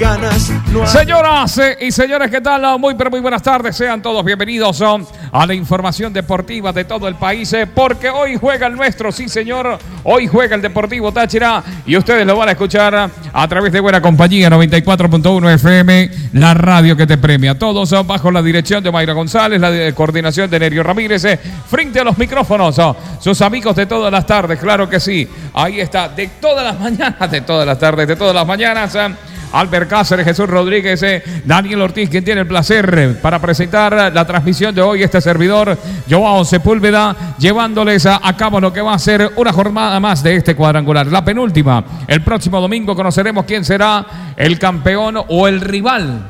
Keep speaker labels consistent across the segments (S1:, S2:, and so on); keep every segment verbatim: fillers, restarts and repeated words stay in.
S1: Señoras y señores, ¿qué tal? Muy pero muy buenas tardes, sean todos bienvenidos a la información deportiva de todo el país, porque hoy juega el nuestro, sí señor, hoy juega el Deportivo Táchira y ustedes lo van a escuchar a través de Buena Compañía noventa y cuatro punto uno F M, la radio que te premia. Todos bajo la dirección de Mayra González, la coordinación de Nerio Ramírez, frente a los micrófonos, sus amigos de todas las tardes, claro que sí, ahí está, de todas las mañanas, de todas las tardes, de todas las mañanas, Albert Cáceres, Jesús Rodríguez, eh, Daniel Ortiz, quien tiene el placer eh, para presentar la transmisión de hoy, este servidor, Joao Sepúlveda, llevándoles a, a cabo lo que va a ser una jornada más de este cuadrangular, la penúltima. El próximo domingo conoceremos quién será el campeón o el rival,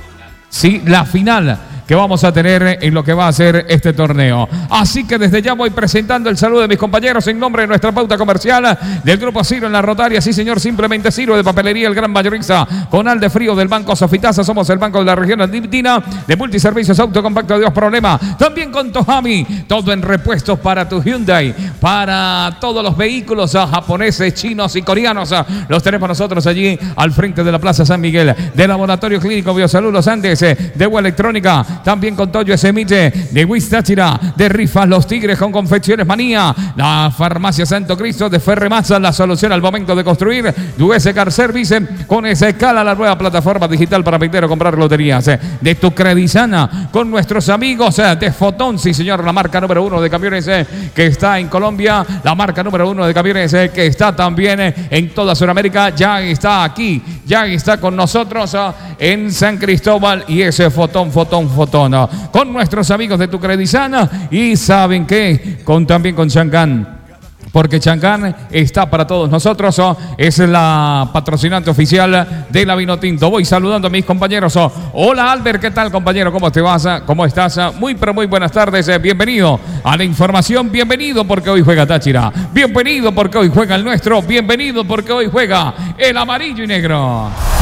S1: sí, la final que vamos a tener en lo que va a ser este torneo. Así que desde ya voy presentando el saludo de mis compañeros en nombre de nuestra pauta comercial del Grupo Ciro en la Rotaria. Sí, señor, simplemente Ciro de Papelería El Gran Mayorista, con Alde Frío del Banco Sofitasa. Somos el banco de la región andina de multiservicios autocompacto de Dios Problema. También con Tohami, todo en repuestos para tu Hyundai, para todos los vehículos japoneses, chinos y coreanos. Los tenemos nosotros allí al frente de la Plaza San Miguel, de Laboratorio Clínico Biosalud Los Andes, de Web Electrónica. También con Toyo Semite, de Wis Táchira, de Rifas Los Tigres con Confecciones Manía, la Farmacia Santo Cristo de Ferremasa, la solución al momento de construir, de U S Car Service, con Escala, la nueva plataforma digital para vender o comprar loterías, de Tu Credizana, con nuestros amigos de Fotón, sí señor, la marca número uno de camiones que está en Colombia, la marca número uno de camiones que está también en toda Sudamérica, ya está aquí, ya está con nosotros en San Cristóbal, y ese Fotón, Fotón, Fotón. Con nuestros amigos de Tu Credizana, y saben que con también con Chancán, porque Chancán está para todos nosotros, oh, es la patrocinante oficial de la Vinotinto. Voy saludando a mis compañeros. Oh. Hola Albert, ¿qué tal compañero? ¿Cómo te vas? ¿Cómo estás? Muy pero muy buenas tardes, bienvenido a la información, bienvenido porque hoy juega Táchira, bienvenido porque hoy juega el nuestro, bienvenido porque hoy juega el amarillo y negro.